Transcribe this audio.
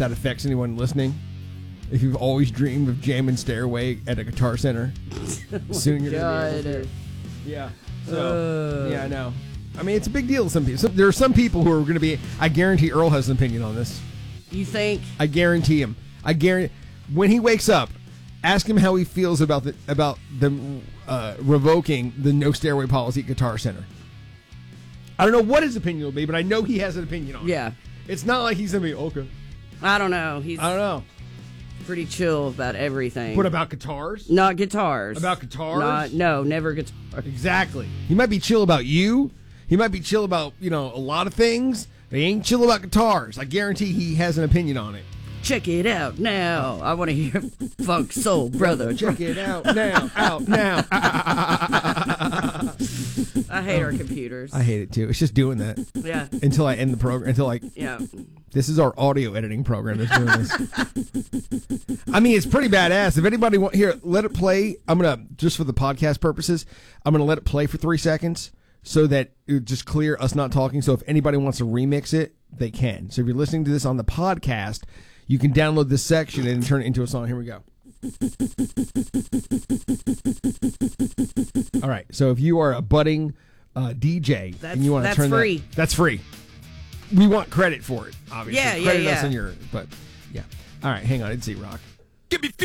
that affects anyone listening. If you've always dreamed of jamming Stairway at a Guitar Center, soon you're going to be able to. Yeah. So, yeah, I know. I mean, it's a big deal to some people. There are some people who are going to be... I guarantee Earl has an opinion on this. You think? I guarantee him. When he wakes up, ask him how he feels about them revoking the no stairway policy at Guitar Center. I don't know what his opinion will be, but I know he has an opinion on it. Yeah. It's not like he's going to be, okay. I don't know. I don't know. Pretty chill about everything. What about guitars? Not guitars. About guitars? No, never guitars. Exactly. He might be chill about you. He might be chill about, a lot of things. But he ain't chill about guitars. I guarantee he has an opinion on it. Check it out now. I want to hear Funk Soul Brother. Check it out now. Out now. I hate our computers. I hate it too. It's just doing that. Yeah. Until I end the program. Yeah. This is our audio editing program that's doing this. I mean, it's pretty badass. If anybody let it play. I'm going to, just for the podcast purposes, I'm going to let it play for 3 seconds so that it would just clear us not talking. So if anybody wants to remix it, they can. So if you're listening to this on the podcast, you can download this section and turn it into a song. Here we go. All right. So if you are a budding DJ and you want to turn free. That's free. We want credit for it, obviously. Yeah, credit yeah. us on your, but yeah. All right, hang on. It's Z-Rock. Give me